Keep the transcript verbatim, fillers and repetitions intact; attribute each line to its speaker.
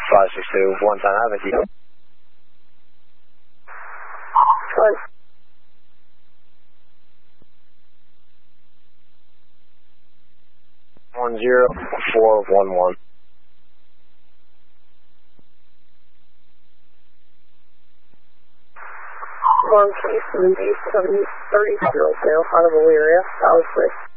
Speaker 1: five six two, one time Havoc, you.
Speaker 2: Good.
Speaker 1: One zero four one one.
Speaker 2: One case in the seven thirty zero zero out of Elyria, South Six.